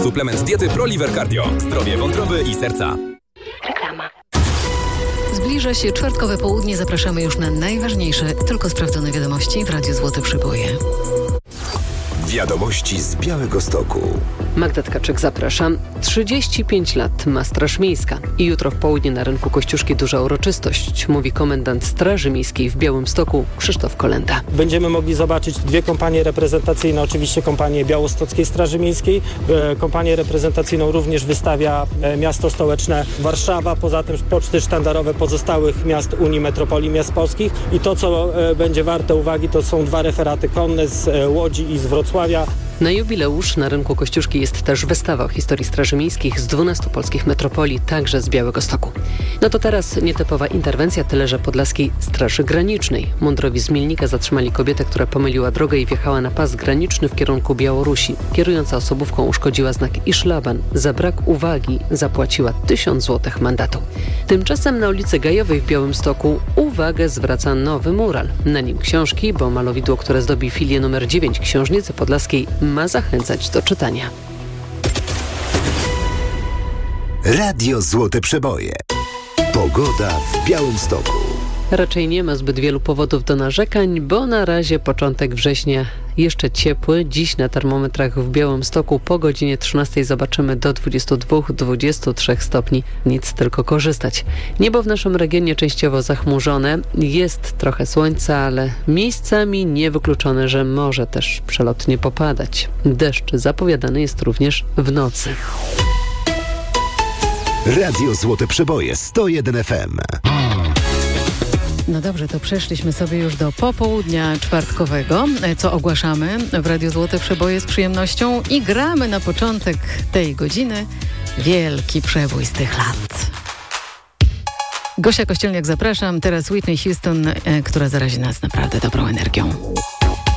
Suplement diety ProLiver Cardio. Zdrowie wątroby i serca. Reklama. Zbliża się czwartkowe południe. Zapraszamy już na najważniejsze, tylko sprawdzone wiadomości w Radiu Złote Przyboje. Wiadomości z Białegostoku. Magda Tkaczyk, zapraszam. 35 lat ma Straż Miejska i jutro w południe na rynku Kościuszki duża uroczystość, mówi komendant Straży Miejskiej w Białymstoku Krzysztof Kolenda. Będziemy mogli zobaczyć dwie kompanie reprezentacyjne, oczywiście kompanię Białostockiej Straży Miejskiej. Kompanię reprezentacyjną również wystawia miasto stołeczne Warszawa, poza tym poczty sztandarowe pozostałych miast Unii Metropolii Miast Polskich. I to, co będzie warte uwagi, to są dwa referaty konne z Łodzi i z Wrocławia. Na jubileusz na rynku Kościuszki jest też wystawa o historii Straży Miejskich z 12 polskich metropolii, także z Białegostoku. No to teraz nietypowa interwencja, tyle że Podlaskiej Straży Granicznej. Mundrowi z Mielnika zatrzymali kobietę, która pomyliła drogę i wjechała na pas graniczny w kierunku Białorusi. Kierująca osobówką uszkodziła znak i szlaban. Za brak uwagi zapłaciła 1000 zł mandatu. Tymczasem na ulicy Gajowej w Białymstoku uwagę zwraca nowy mural. Na nim książki, bo malowidło, które zdobi filię numer 9 Książnicy Podlaskiej, ma zachęcać do czytania. Radio Złote Przeboje. Pogoda w Białymstoku. Raczej nie ma zbyt wielu powodów do narzekań, bo na razie początek września jeszcze ciepły. Dziś na termometrach w Białymstoku po godzinie 13 zobaczymy do 22-23 stopni. Nic, tylko korzystać. Niebo w naszym regionie częściowo zachmurzone. Jest trochę słońca, ale miejscami niewykluczone, że może też przelotnie popadać. Deszcz zapowiadany jest również w nocy. Radio Złote Przeboje 101 FM. No dobrze, to przeszliśmy sobie już do popołudnia czwartkowego, co ogłaszamy w Radiu Złote Przeboje z przyjemnością i gramy na początek tej godziny wielki przebój z tych lat. Gosia Kościelniak, zapraszam. Teraz Whitney Houston, która zarazi nas naprawdę dobrą energią.